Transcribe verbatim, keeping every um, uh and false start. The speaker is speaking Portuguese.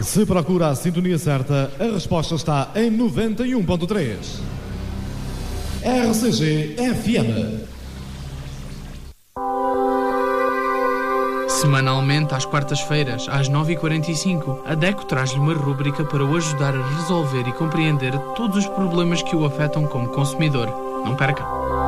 Se procura a sintonia certa, a resposta está em noventa e um ponto três. R C G F M. Semanalmente, às quartas-feiras, às nove e quarenta e cinco, a DECO traz-lhe uma rúbrica para o ajudar a resolver e compreender todos os problemas que o afetam como consumidor. Não perca!